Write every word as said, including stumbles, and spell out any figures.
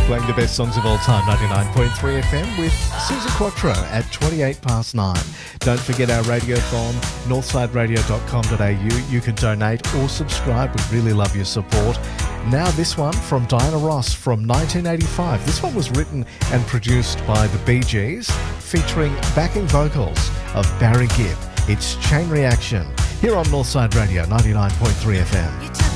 Playing the best songs of all time, ninety-nine point three F M with Susan Quattro at twenty-eight past nine. Don't forget our radiothon, northside radio dot com dot a u. You can donate or subscribe. We really love your support. Now this one from Diana Ross from nineteen eighty-five. This one was written and produced by the Bee Gees, featuring backing vocals of Barry Gibb. It's Chain Reaction here on Northside Radio, ninety-nine point three F M.